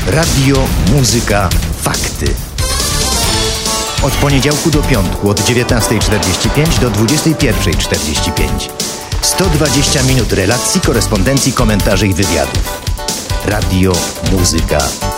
Radio, muzyka, fakty. Od poniedziałku do piątku od 19:45 do 21:45. 120 minut relacji, korespondencji, komentarzy i wywiadów. Radio, muzyka,